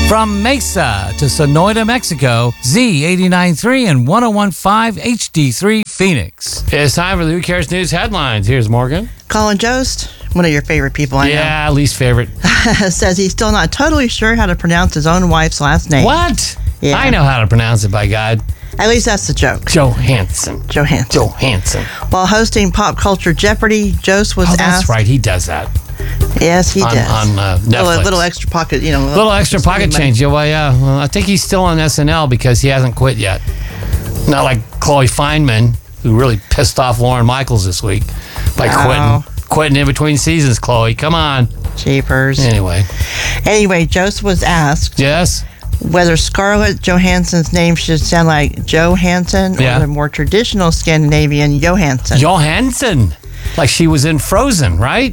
From Mesa to Sonoyta, Mexico, Z89.3 and 101.5 HD3 Phoenix. It's time for the Who Cares News headlines. Here's Morgan. Colin Jost, one of your favorite people, I know. Yeah, least favorite. Says he's still not totally sure how to pronounce his own wife's last name. What? Yeah. I know how to pronounce it, by God. At least that's the joke. Johansson. While hosting Pop Culture Jeopardy, Jost was asked... that's right. He does that. Yes, he does. On Netflix. Little extra pocket, Little extra pocket change. Yeah, well, yeah. Well, I think he's still on SNL because he hasn't quit yet. Not like Chloe Fineman, who really pissed off Lorne Michaels this week by quitting in between seasons. Chloe, come on. Jeepers. Anyway, Jost was asked... Yes? Whether Scarlett Johansson's name should sound like Johansson or the more traditional Scandinavian Johansson. Johansson. Like she was in Frozen, right?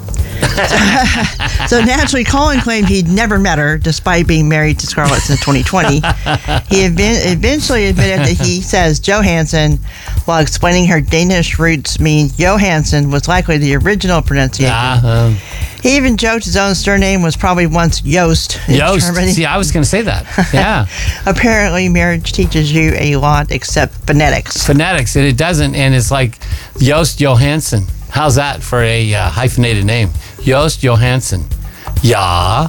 So naturally, Colin claimed he'd never met her, despite being married to Scarlett since 2020. He eventually admitted that he says Johansson, while explaining her Danish roots mean Johansson was likely the original pronunciation. He even joked his own surname was probably once Joost in Germany. See, I was going to say that. Yeah. Apparently, marriage teaches you a lot except phonetics. Phonetics, and it doesn't, and it's like Joost Johansson. How's that for a hyphenated name? Joost Johansson. Yeah.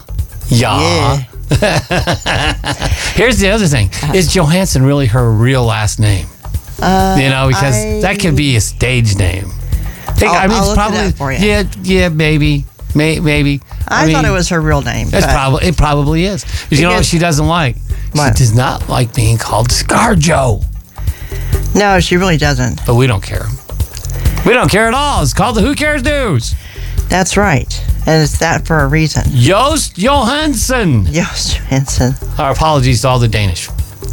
Here's the other thing. Is Johansson really her real last name? Because that could be a stage name. I'll look it up for you. Yeah, maybe. Maybe. I thought it was her real name. It probably is. Because you know what she doesn't like? What? She does not like being called ScarJo. No, she really doesn't. But we don't care. We don't care at all. It's called the Who Cares News. That's right. And it's that for a reason. Joost Johansson. Joost Johansson. Our apologies to all the Danish.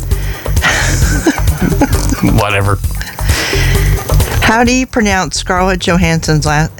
Whatever. How do you pronounce Scarlett Johansson's last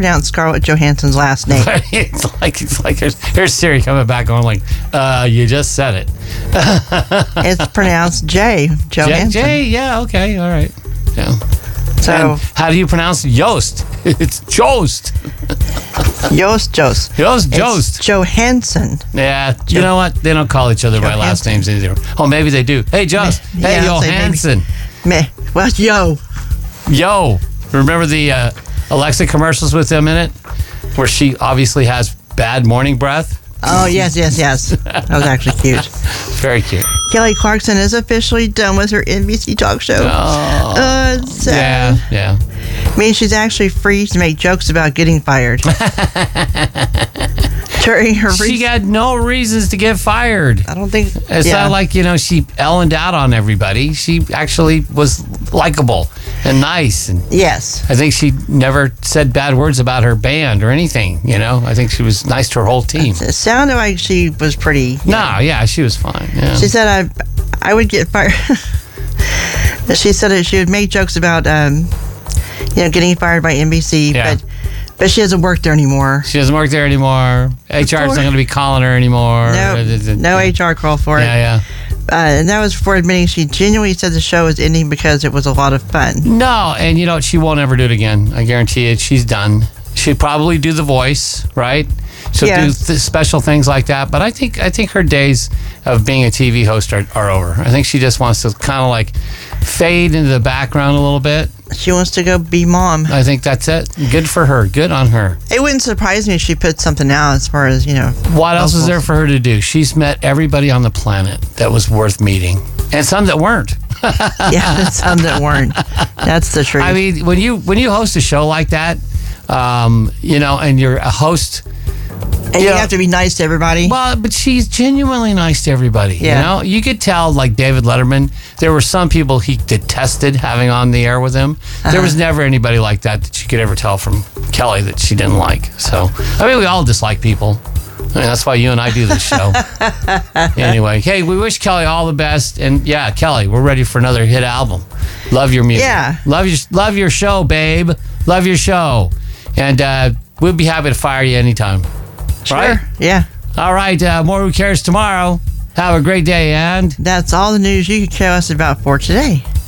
name? it's like here's Siri coming back on like, you just said it. It's pronounced Johansson. J, yeah, okay, all right. Yeah. So and how do you pronounce Joost? It's Joost. Joost. It's Johansson. Yeah, you know what? They don't call each other by last names either. Oh, maybe they do. Hey, Joost. Hey, Johansson. Well, Yo. Remember the Alexa commercials with them in it? Where she obviously has bad morning breath? Oh, yes. That was actually cute. Very cute. Kelly Clarkson is officially done with her NBC talk show. Oh. It's sad. Yeah. Means she's actually free to make jokes about getting fired. She got no reasons to get fired. I don't think... It's not like, she Ellened out on everybody. She actually was likable and nice. And yes. I think she never said bad words about her band or anything, I think she was nice to her whole team. It sounded like she was pretty... she was fine. Yeah. She said, I would get fired. She said that she would make jokes about, getting fired by NBC, but she doesn't work there anymore. HR is not going to be calling her anymore. No HR call for it. Yeah. And that was before admitting she genuinely said the show was ending because it was a lot of fun. No, and she won't ever do it again. I guarantee it. She's done. She'd probably do The Voice, right? She'll do special things like that. But I think her days of being a TV host are over. I think she just wants to kind of like fade into the background a little bit. She wants to go be mom. I think that's it. Good for her. Good on her. It wouldn't surprise me if she put something out as far as, What else is there for her to do? She's met everybody on the planet that was worth meeting. And some that weren't. Some that weren't. That's the truth. I mean, when you host a show like that, and you're a host... And you have to be nice to everybody. Well, but she's genuinely nice to everybody. Yeah. You could tell, like David Letterman, there were some people he detested having on the air with him. There was never anybody like that you could ever tell from Kelly that she didn't like. So, we all dislike people. That's why you and I do this show. Anyway, hey, we wish Kelly all the best. And yeah, Kelly, we're ready for another hit album. Love your music. Yeah. Love your show, babe. Love your show. And we'll be happy to fire you anytime. Sure. Right? Yeah. All right. More Who Cares tomorrow. Have a great day, and that's all the news you can tell us about for today.